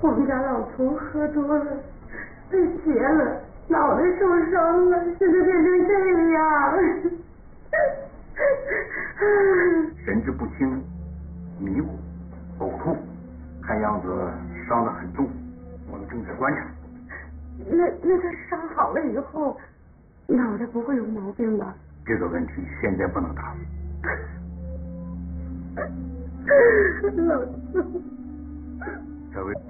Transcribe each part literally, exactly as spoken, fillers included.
我们家老头喝多了，被劫了，脑袋受伤了，现在变成这样。 神志不清、迷糊、呕吐，看样子伤得很重，我们正在观察。 那那他伤好了以后，脑袋不会有毛病吧？ 这个问题现在不能答。 老四， 小薇。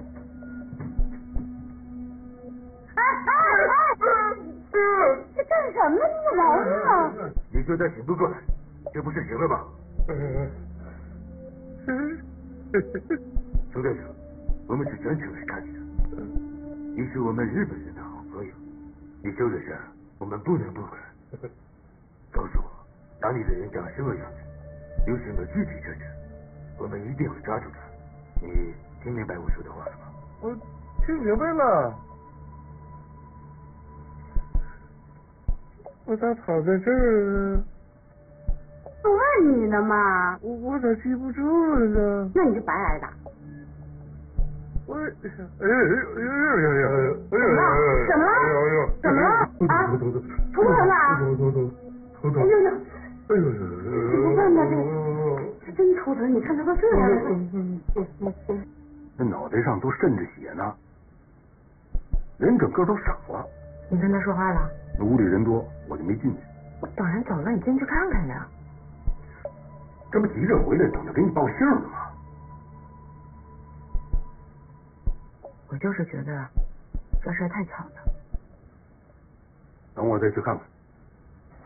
哎哎哎！这干什么？你有毛病啊！ 你现在醒不过来，这不是醒了吧？熊队长，我们是全程来看你的。你是我们日本人的好朋友，你救了人，我们不能不管。告诉我，打你的人长什么样子？有什么具体特征？我们一定会抓住他。你听明白我说的话了吗？ 我听明白了。我咋躺在这儿呢？ 我问你呢嘛。 我我咋记不住了呢？ 那你就白挨打。 我哎哎哎哎呀呀！ 怎么了？怎么了？怎么了？啊？ 头疼， 头疼啊！ 头疼头头疼！ 哎呦呦！ 哎呦呦！ 怎么办呢？这这真头疼！你看他都这样了。 这脑袋上都渗着血呢，人整个都傻了。 你跟他说话了？ 那屋里人多，我就没进去。 我等人走了，你进去看看呀。 这不急着回来，等着给你报信呢吗？ 我就是觉得这事太巧了。 等我再去看看。